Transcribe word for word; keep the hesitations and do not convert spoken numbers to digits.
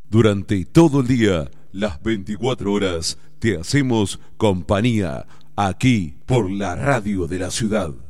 Durante todo el día, las veinticuatro horas, te hacemos compañía aquí por la radio de la ciudad.